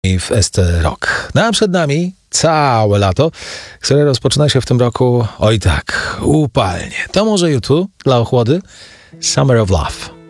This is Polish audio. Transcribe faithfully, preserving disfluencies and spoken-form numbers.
w S T Rock. No a przed nami całe lato, które rozpoczyna się w tym roku, oj tak, upalnie. To może YouTube dla ochłody? Summer of Love.